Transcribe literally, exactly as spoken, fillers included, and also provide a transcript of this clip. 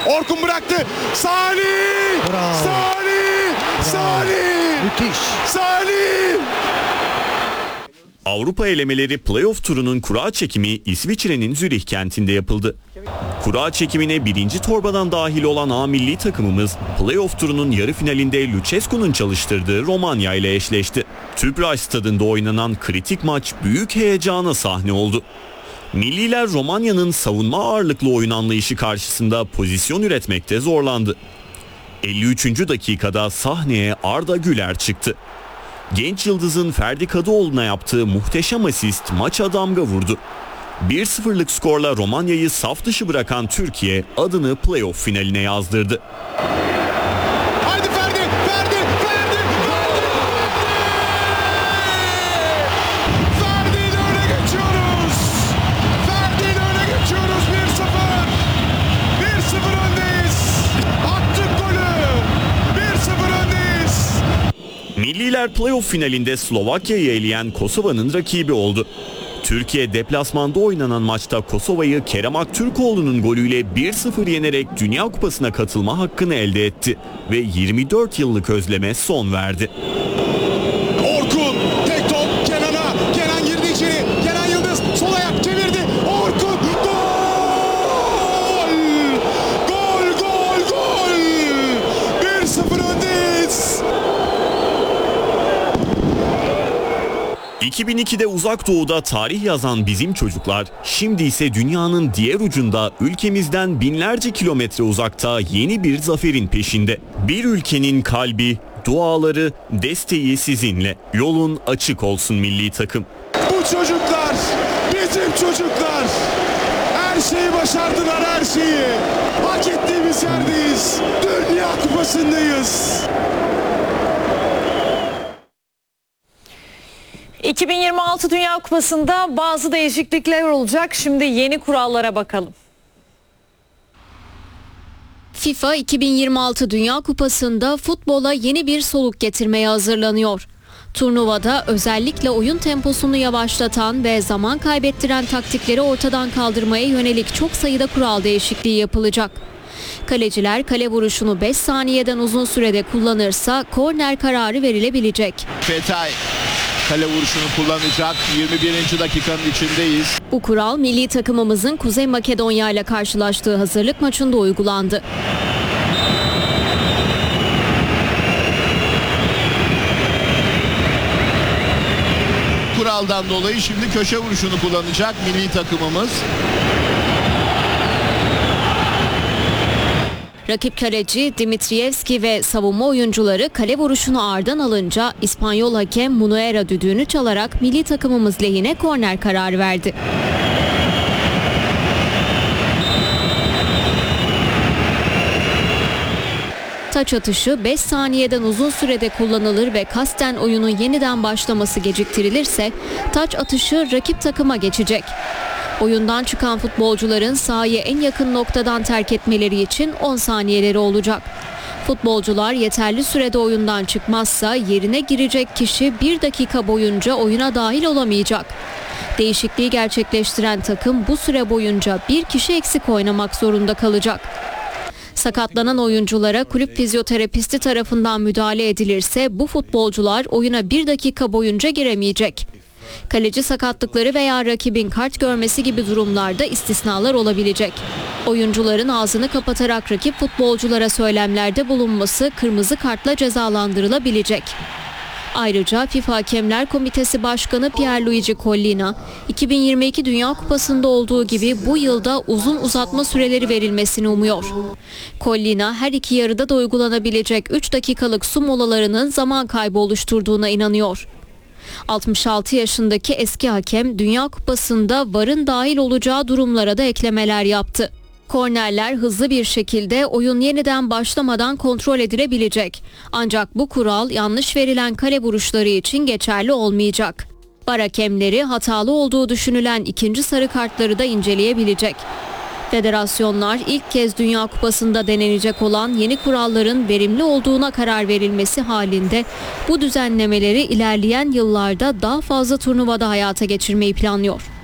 Orkun bıraktı. Salih! Bravo. Salih! Bravo. Salih! Müthiş. Salih! Avrupa elemeleri playoff turunun kura çekimi İsviçre'nin Zürih kentinde yapıldı. Kura çekimine birinci torbadan dahil olan A milli takımımız playoff turunun yarı finalinde Lucescu'nun çalıştırdığı Romanya ile eşleşti. Tüpraş stadında oynanan kritik maç büyük heyecana sahne oldu. Milliler Romanya'nın savunma ağırlıklı oyun anlayışı karşısında pozisyon üretmekte zorlandı. elli üçüncü dakikada sahneye Arda Güler çıktı. Genç yıldızın Ferdi Kadıoğlu'na yaptığı muhteşem asist maça damga vurdu. bir sıfırlık skorla Romanya'yı saf dışı bırakan Türkiye adını playoff finaline yazdırdı. Haydi Ferdi! Ferdi! Ferdi! Ferdi! Ferdi ile öne geçiyoruz! Ferdi ile öne geçiyoruz bir sıfır! bir sıfır öndeyiz! Attık golü! bir sıfır öndeyiz! Milliler playoff finalinde Slovakya'yı eleyen Kosova'nın rakibi oldu. Türkiye deplasmanda oynanan maçta Kosova'yı Kerem Aktürkoğlu'nun golüyle bir sıfır yenerek Dünya Kupası'na katılma hakkını elde etti ve yirmi dört yıllık özleme son verdi. Orkun tek top Kenan'a. Kenan girdi içeri. Kenan Yıldız sol ayak çevirdi. Orkun gol! Gol gol gol! bir sıfır öndeyiz. iki bin ikide Uzak Doğu'da tarih yazan bizim çocuklar, şimdi ise dünyanın diğer ucunda ülkemizden binlerce kilometre uzakta yeni bir zaferin peşinde. Bir ülkenin kalbi, duaları, desteği sizinle. Yolun açık olsun milli takım. Bu çocuklar bizim çocuklar. Her şeyi başardılar, her şeyi. Hak ettiğimiz yerdeyiz. Dünya Kupası'ndayız. iki bin yirmi altı Dünya Kupası'nda bazı değişiklikler olacak. Şimdi yeni kurallara bakalım. FIFA iki bin yirmi altı Dünya Kupası'nda futbola yeni bir soluk getirmeye hazırlanıyor. Turnuvada özellikle oyun temposunu yavaşlatan ve zaman kaybettiren taktikleri ortadan kaldırmaya yönelik çok sayıda kural değişikliği yapılacak. Kaleciler kale vuruşunu beş saniyeden uzun sürede kullanırsa korner kararı verilebilecek. Fetay kale vuruşunu kullanacak. yirmi birinci dakikanın içindeyiz. Bu kural milli takımımızın Kuzey Makedonya ile karşılaştığı hazırlık maçında uygulandı. Kuraldan dolayı şimdi köşe vuruşunu kullanacak milli takımımız. Rakip kaleci Dimitrievski ve savunma oyuncuları kale vuruşunu ağırdan alınca İspanyol hakem Munuera düdüğünü çalarak milli takımımız lehine korner kararı verdi. Taç atışı beş saniyeden uzun sürede kullanılır ve kasten oyunun yeniden başlaması geciktirilirse taç atışı rakip takıma geçecek. Oyundan çıkan futbolcuların sahayı en yakın noktadan terk etmeleri için on saniyeleri olacak. Futbolcular yeterli sürede oyundan çıkmazsa yerine girecek kişi bir dakika boyunca oyuna dahil olamayacak. Değişikliği gerçekleştiren takım bu süre boyunca bir kişi eksik oynamak zorunda kalacak. Sakatlanan oyunculara kulüp fizyoterapisti tarafından müdahale edilirse bu futbolcular oyuna bir dakika boyunca giremeyecek. Kaleci sakatlıkları veya rakibin kart görmesi gibi durumlarda istisnalar olabilecek. Oyuncuların ağzını kapatarak rakip futbolculara söylemlerde bulunması kırmızı kartla cezalandırılabilecek. Ayrıca FIFA Hakemler Komitesi Başkanı Pierluigi Collina, iki bin yirmi iki Dünya Kupası'nda olduğu gibi bu yılda uzun uzatma süreleri verilmesini umuyor. Collina her iki yarıda da uygulanabilecek üç dakikalık su molalarının zaman kaybı oluşturduğuna inanıyor. altmış altı yaşındaki eski hakem Dünya Kupası'nda V A R'ın dahil olacağı durumlara da eklemeler yaptı. Kornerler hızlı bir şekilde oyun yeniden başlamadan kontrol edilebilecek. Ancak bu kural yanlış verilen kale vuruşları için geçerli olmayacak. V A R hakemleri hatalı olduğu düşünülen ikinci sarı kartları da inceleyebilecek. Federasyonlar ilk kez Dünya Kupası'nda denenecek olan yeni kuralların verimli olduğuna karar verilmesi halinde bu düzenlemeleri ilerleyen yıllarda daha fazla turnuvada hayata geçirmeyi planlıyor.